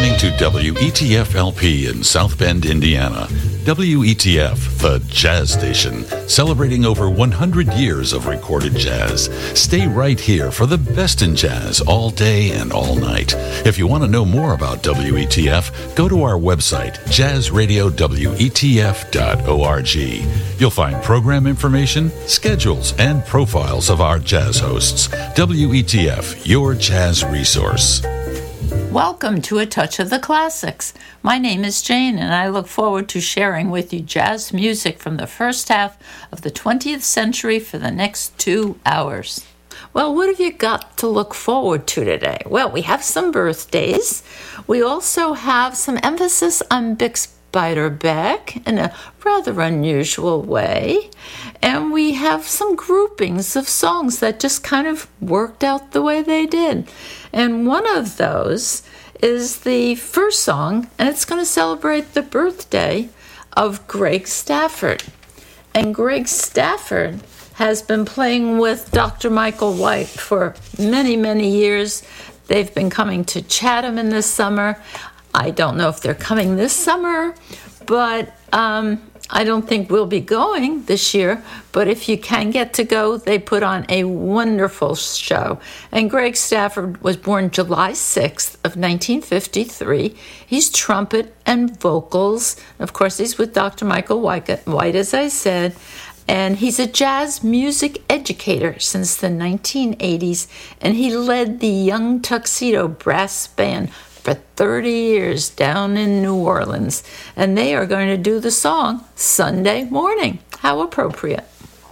listening to WETF-LP in South Bend, Indiana. WETF, the jazz station, celebrating over 100 years of recorded jazz. Stay right here for the best in jazz all day and all night. If you want to know more about WETF, go to our website, jazzradiowetf.org. You'll find program information, schedules, and profiles of our jazz hosts. WETF, your jazz resource. Welcome to A Touch of the Classics. My name is Jane, and I look forward to sharing with you jazz music from the first half of the 20th century for the next 2 hours. Well, what have you got to look forward to today? Well, we have some birthdays. We also have some emphasis on Bix Beiderbecke in a rather unusual way. And we have some groupings of songs that just kind of worked out the way they did. And one of those is the first song, and it's going to celebrate the birthday of Greg Stafford. And Greg Stafford has been playing with Dr. Michael White for many, many years. They've been coming to Chatham in the summer. I don't know if they're coming this summer, but I don't think we'll be going this year. But if you can get to go, they put on a wonderful show. And Greg Stafford was born July 6th of 1953. He's trumpet and vocals. Of course, he's with Dr. Michael White, as I said. And he's a jazz music educator since the 1980s. And he led the Young Tuxedo Brass Band for 30 years down in New Orleans. And they are going to do the song Sunday Morning. How appropriate.